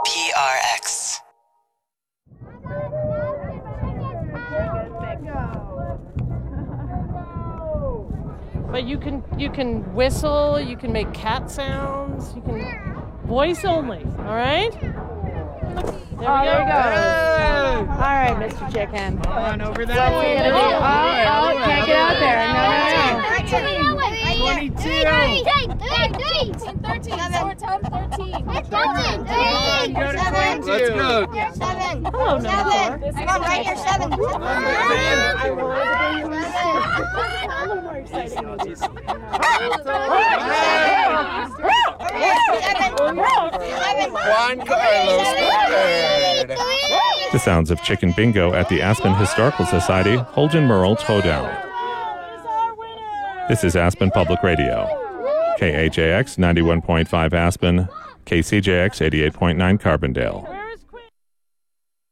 PRX. But you can whistle, you can make cat sounds, you can voice only, all right? There we go. All right, Mr. Chicken. Come on over there. What's he gonna do? Can't get out there. No. 22. 13. More time, 13. Let's go. Hello, number 4. Come on, right here, 7. A little more exciting. Juan Carlos III. The sounds of Chicken Bingo at the Aspen Historical Society Holden Merle Towdown. This is Aspen Public Radio. KHAX 91.5 Aspen, KCJX 88.9 Carbondale.